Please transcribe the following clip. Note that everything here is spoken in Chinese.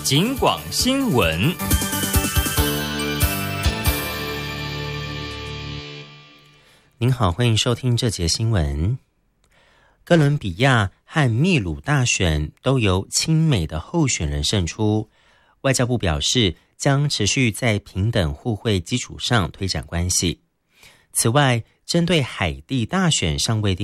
警广新闻。 您好，欢迎收听这节新闻。哥伦比亚和秘鲁大选都由亲美的候选人胜出，外交部表示将持续在平等互惠基础上推展关系。此外，针对海地大选尚未定